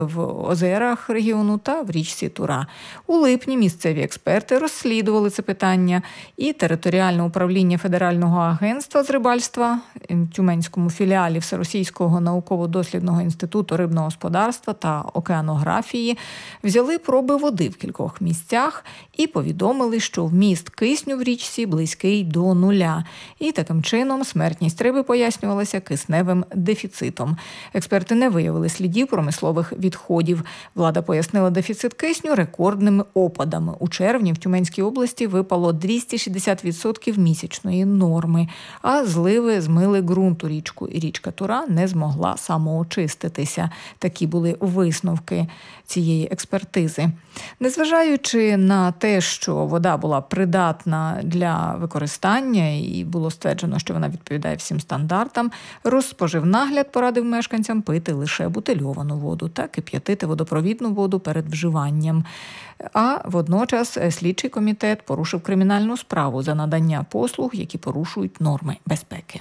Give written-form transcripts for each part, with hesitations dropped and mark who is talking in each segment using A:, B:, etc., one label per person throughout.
A: в озерах регіону та в річці Тура. У липні місцеві експерти розслідували це питання, і територіальне управління Федерального агентства з рибальства Тюменському філіалі Всеросійського науково-дослідного інституту рибного господарства та океанографії взяли проби води в кількох місцях і повідомили, що вміст кисню в річці близький до нуля. І таким чином смертність риби пояснювалася кисневим дефіцитом. Експерти не виявили слідів промислових відходів. Влада пояснила дефіцит кисню рекордними опадами. У червні в Тюменській області випало 260% місячної норми, а зливи змили ґрунт у річку, і річка Тура не змогла самоочиститися. Такі були висновки цієї експертизи. Незважаючи на те, що вода була придатна для використання і було стверджено, що вона відповідає всім стандартам, Розспоживнагляд порадив мешканцям пити лише бутильовану воду та кип'ятити водопровідну воду перед вживанням. А водночас слідчий комітет порушив кримінальну справу за надання послуг, які порушують норми безпеки.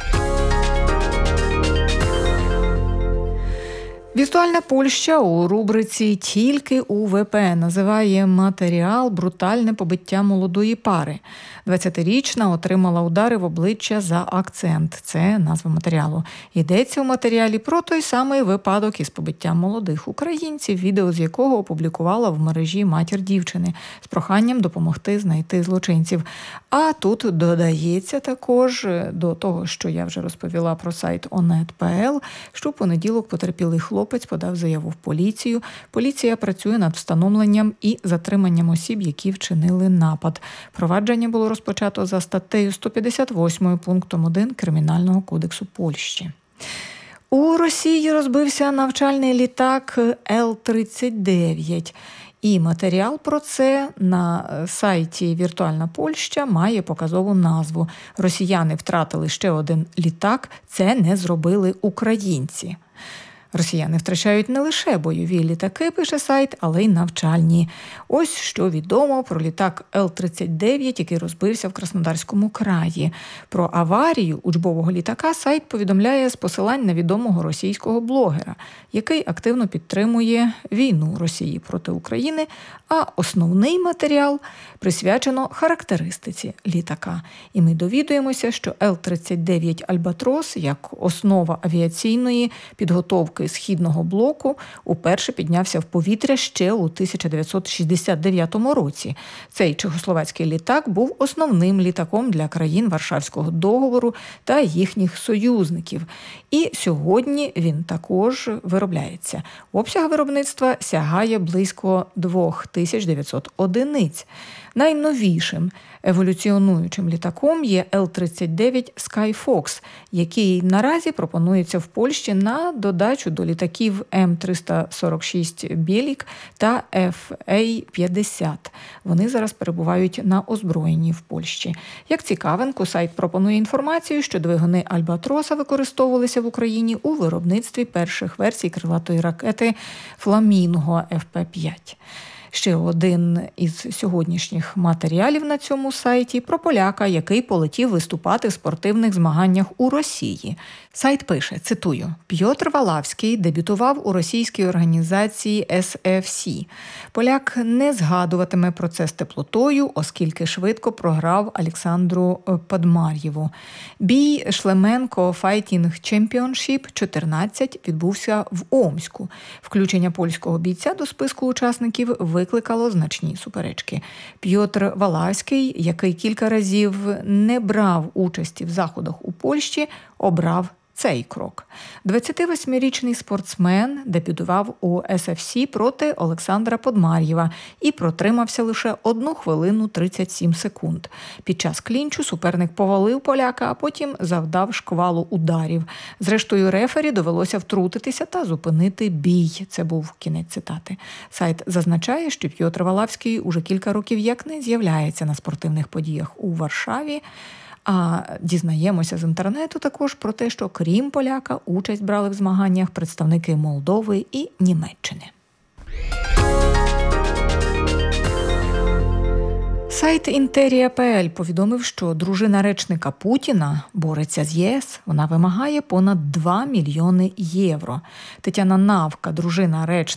A: Віртуальна Польща у рубриці «Тільки у ВП» називає матеріал «Брутальне побиття молодої пари». 20-річна отримала удари в обличчя за акцент. Це назва матеріалу. Йдеться у матеріалі про той самий випадок із побиттям молодих українців, відео з якого опублікувала в мережі матір дівчини з проханням допомогти знайти злочинців. А тут додається також до того, що я вже розповіла про сайт onet.pl, що в понеділок потерпілий хлопець подав заяву в поліцію. Поліція працює над встановленням і затриманням осіб, які вчинили напад. Провадження було розпочато за статтею 158 пунктом 1 Кримінального кодексу Польщі. У Росії розбився навчальний літак Л-39. І матеріал про це на сайті «Віртуальна Польща» має показову назву «Росіяни втратили ще один літак. Це не зробили українці». Росіяни втрачають не лише бойові літаки, пише сайт, але й навчальні. Ось що відомо про літак Л-39, який розбився в Краснодарському краї. Про аварію учбового літака сайт повідомляє з посилань на відомого російського блогера, який активно підтримує війну Росії проти України, а основний матеріал присвячено характеристиці літака. І ми довідуємося, що Л-39 «Альбатрос» як основа авіаційної підготовки східного блоку уперше піднявся в повітря ще у 1969 році. Цей чехословацький літак був основним літаком для країн Варшавського договору та їхніх союзників. І сьогодні він також виробляється. Обсяг виробництва сягає близько 2900 одиниць. Найновішим еволюціонуючим літаком є Л-39 Skyfox, який наразі пропонується в Польщі на додачу до літаків М-346 «Бєлік» та ФА-50. Вони зараз перебувають на озброєнні в Польщі. Як цікавинку, сайт пропонує інформацію, що двигуни «Альбатроса» використовувалися в Україні у виробництві перших версій крилатої ракети «Фламінго» ФП-5. Ще один із сьогоднішніх матеріалів на цьому сайті про поляка, який полетів виступати в спортивних змаганнях у Росії. Сайт пише, цитую, «Пьотр Валавський дебютував у російській організації СФС. Поляк не згадуватиме про це з теплотою, оскільки швидко програв Олександру Подмар'єву. Бій Шлеменко Fighting Championship 14 відбувся в Омську. Включення польського бійця до списку учасників викликало значні суперечки. Пьотр Валавський, який кілька разів не брав участі в заходах у Польщі, обрав цей крок. 28-річний спортсмен дебютував у СФС проти Олександра Подмар'єва і протримався лише 1 хвилину 37 секунд. Під час клінчу суперник повалив поляка, а потім завдав шквалу ударів. Зрештою, рефері довелося втрутитися та зупинити бій. Це був кінець цитати. Сайт зазначає, що Пьотр Валавський уже кілька років як не з'являється на спортивних подіях у Варшаві. А дізнаємося з інтернету також про те, що крім поляка участь брали в змаганнях представники Молдови і Німеччини. Сайт Інтерія.pl повідомив, що дружина речника Путіна бореться з ЄС. Вона вимагає понад 2 мільйони євро. Тетяна Навка, дружина речника